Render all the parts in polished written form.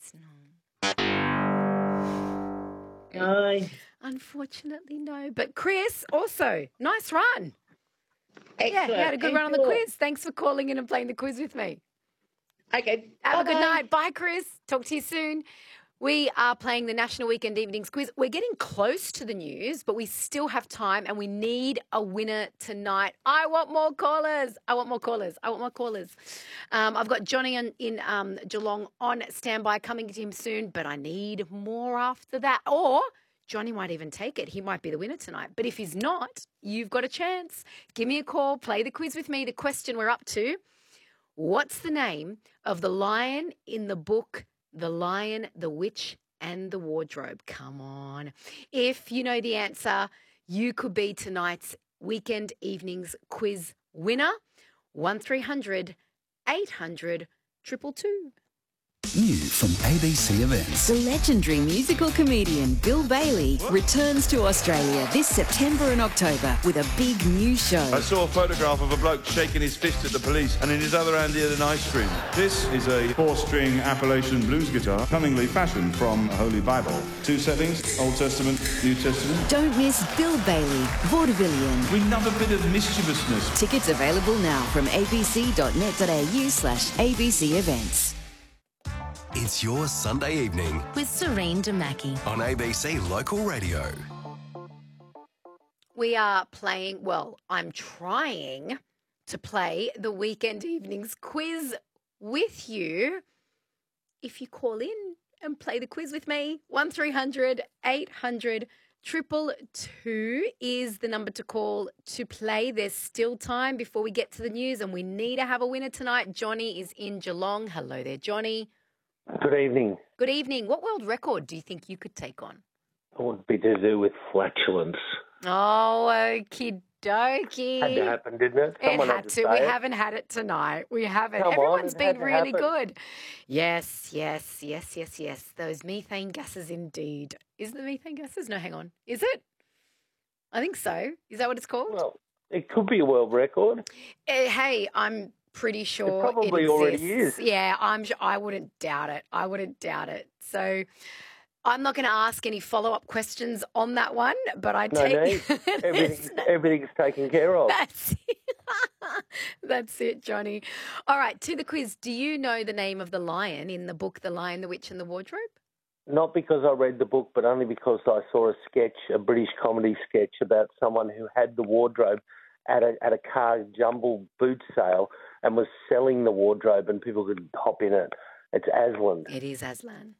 It's not. No. Unfortunately, no. But Chris, also, nice run. Excellent. Yeah, you had a good run on the quiz. Thanks for calling in and playing the quiz with me. Okay. Have a good bye-bye. night. Bye, Chris. Talk to you soon. We are playing the National Weekend Evenings Quiz. We're getting close to the news, but we still have time and we need a winner tonight. I want more callers. I've got Johnny in Geelong on standby, coming to him soon, but I need more after that. Or Johnny might even take it. He might be the winner tonight. But if he's not, you've got a chance. Give me a call. Play the quiz with me. The question we're up to: what's the name of the lion in the book The Lion, the Witch and the Wardrobe? Come on. If you know the answer, you could be tonight's Weekend Evenings Quiz winner. 1300 800 222. New from ABC Events. The legendary musical comedian Bill Bailey returns to Australia this September and October with a big new show. I saw a photograph of a bloke shaking his fist at the police and in his other hand he had an ice cream. This is a 4-string Appalachian blues guitar, cunningly fashioned from a Holy Bible. 2 settings, Old Testament, New Testament. Don't miss Bill Bailey, Vaudevillian. We love a bit of mischievousness. Tickets available now from abc.net.au/ABC events. It's your Sunday evening with Serene Demaki on ABC Local Radio. We are playing, well, I'm trying to play the Weekend Evenings Quiz with you. If you call in and play the quiz with me, 1300 800 222 is the number to call to play. There's still time before we get to the news, and we need to have a winner tonight. Johnny is in Geelong. Hello there, Johnny. Good evening. Good evening. What world record do you think you could take on? It would be to do with flatulence. Oh, okie dokie. Had to happen, didn't it? It had to. We haven't had it tonight. We haven't. Everyone's been really good. Yes. Those methane gases indeed. Is it the methane gases? No, hang on. Is it? I think so. Is that what it's called? Well, it could be a world record. Hey, I'm pretty sure it probably already is. Yeah, I wouldn't doubt it. So I'm not going to ask any follow-up questions on that one, but everything's taken care of. That's it. That's it, Johnny. All right, to the quiz. Do you know the name of the lion in the book The Lion, the Witch and the Wardrobe? Not because I read the book, but only because I saw a British comedy sketch about someone who had the wardrobe at a car jumble boot sale and was selling the wardrobe and people could hop in it. It's Aslan. It is Aslan.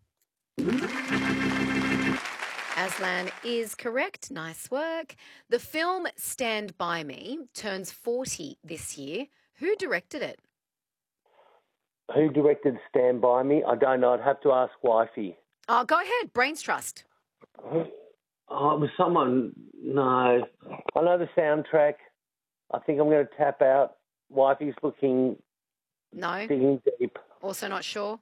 Aslan is correct. Nice work. The film Stand By Me turns 40 this year. Who directed it? Who directed Stand By Me? I don't know. I'd have to ask Wifey. Oh, go ahead. Brains Trust. Oh, it was someone. No. I know the soundtrack. I think I'm going to tap out. Wifey's looking. No. Digging deep. Also not sure.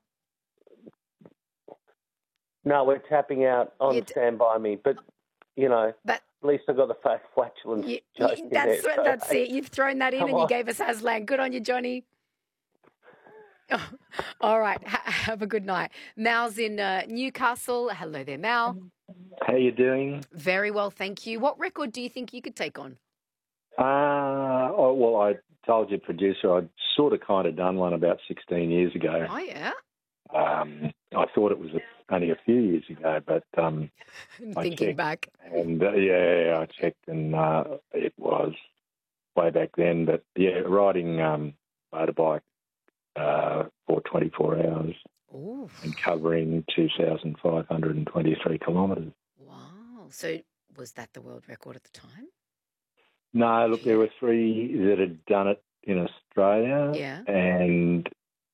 No, we're tapping out on Stand By Me. But, at least I got the flatulence joke in there. That's it. You've thrown that in and you gave us Aslan. Good on you, Johnny. Oh, all right. Have a good night. Mal's in Newcastle. Hello there, Mal. How you doing? Very well, thank you. What record do you think you could take on? Well, I told your producer I'd sort of kind of done one about 16 years ago. Oh, yeah? I thought it was only a few years ago, but thinking back. And, I checked and it was way back then. But, riding motorbike for 24 hours. Ooh. And covering 2,523 kilometres. Wow. So was that the world record at the time? No, look, there were 3 that had done it in Australia. Yeah. And,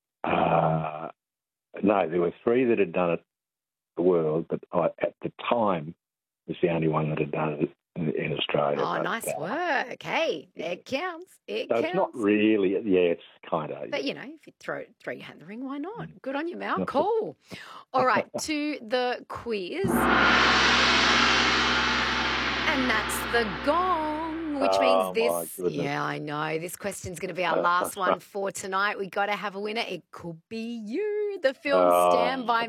no, there were 3 that had done it the world, but at the time was the only one that had done it in Australia. Oh, nice work. Hey, it counts. It counts. It's not really, it's kind of. But, if you throw your hat in the ring, why not? Good on you, Mal. Cool. All right, to the quiz. And that's the gong, which means this. Yeah, I know. This question's going to be our last one for tonight. We got to have a winner. It could be you. The film Stand By